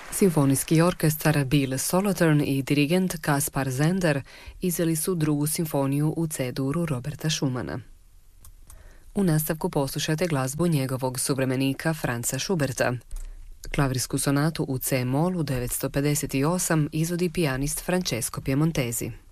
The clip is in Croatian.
Simfonijski orkestar Bill Solothurn i dirigent Kaspar Zender izveli su drugu simfoniju u C-duru Roberta Schumana. U nastavku poslušajte glazbu njegovog suvremenika Franza Schuberta. Klavirsku sonatu u C-molu 958 izvodi pijanist Francesco Piemontesi.